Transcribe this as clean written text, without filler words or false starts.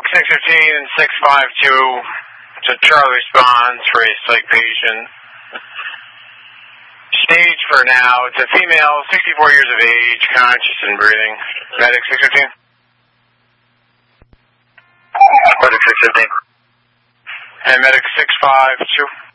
615 and 652 to Charlie responds for a psych patient. Stage for now. It's a female, 64 years of age, conscious and breathing. Medic 615. Medic 615. And medic 652.